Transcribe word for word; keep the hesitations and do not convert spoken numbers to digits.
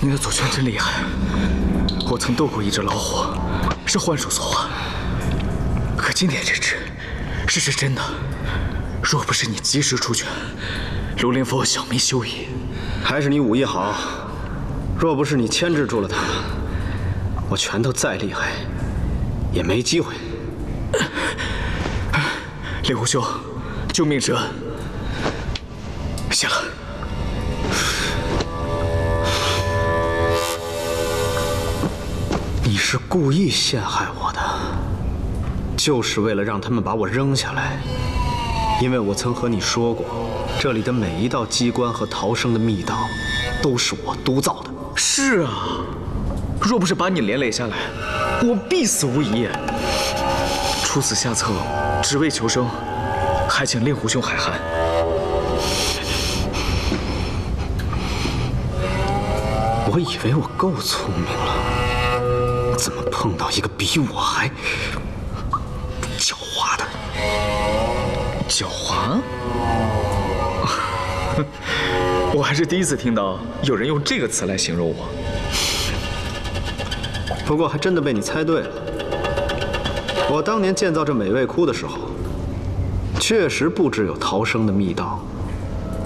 你的祖训真厉害，我曾斗过一只老虎，是幻术所化。可今天这只，是是真的。若不是你及时出拳，卢连佛小没休矣。 还是你武艺好。若不是你牵制住了他，我拳头再厉害，也没机会。 令狐兄，救命之恩，谢了。 你是故意陷害我的，就是为了让他们把我扔下来。因为我曾和你说过，这里的每一道机关和逃生的密道，都是我督造的。 是啊，若不是把你连累下来，我必死无疑。出此下策，只为求生，还请令狐兄海涵。 我以为我够聪明了。 怎么碰到一个比我还狡猾的？ 狡猾？我还是第一次听到有人用这个词来形容我。 不过还真的被你猜对了。我当年建造这美味窟的时候，确实不只有逃生的密道，